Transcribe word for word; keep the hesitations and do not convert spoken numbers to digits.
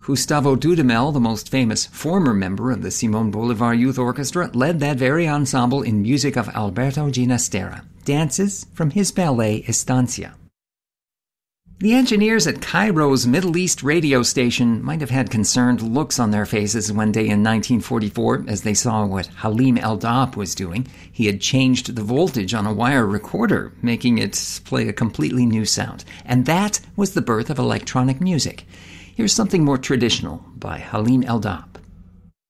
Gustavo Dudamel, the most famous former member of the Simon Bolivar Youth Orchestra, led that very ensemble in music of Alberto Ginastera, dances from his ballet Estancia. The engineers at Cairo's Middle East radio station might have had concerned looks on their faces one day in nineteen forty-four as they saw what Halim Eldab was doing. He had changed the voltage on a wire recorder, making it play a completely new sound. And that was the birth of electronic music. Here's something more traditional by Halim Eldab.